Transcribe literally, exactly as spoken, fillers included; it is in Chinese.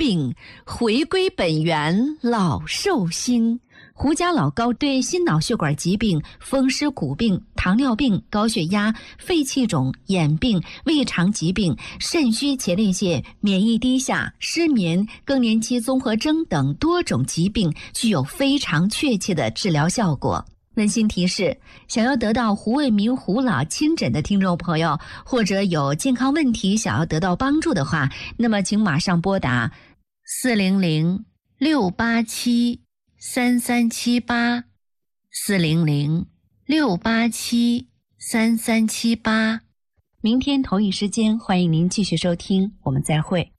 病，回归本源老寿星。胡家老高对心脑血管疾病、风湿骨病、糖尿病、高血压、肺气肿、眼病、胃肠疾病、肾虚前列腺、免疫低下、失眠、更年期综合征等多种疾病具有非常确切的治疗效果。温馨提示：想要得到胡卫民胡老亲诊的听众朋友，或者有健康问题想要得到帮助的话，那么请马上拨打四零零六八七三三七八，四零零六八七三三七八。明天同一时间，欢迎您继续收听，我们再会。